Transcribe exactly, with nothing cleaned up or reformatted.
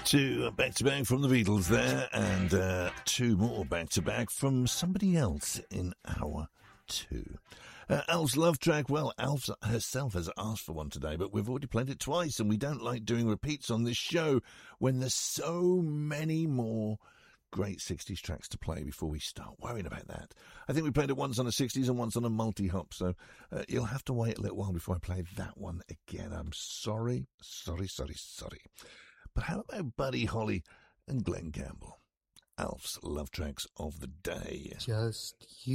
Two back-to-back from the Beatles there, and uh, two more back-to-back from somebody else in hour two. Uh, Alf's love track, well, Alf herself has asked for one today, but we've already played it twice, and we don't like doing repeats on this show when there's so many more great sixties tracks to play before we start worrying about that. I think we played it once on a sixties and once on a multi-hop, so uh, you'll have to wait a little while before I play that one again. I'm sorry, sorry, sorry, sorry. But how about Buddy Holly and Glenn Campbell? Alf's love tracks of the day. Just you.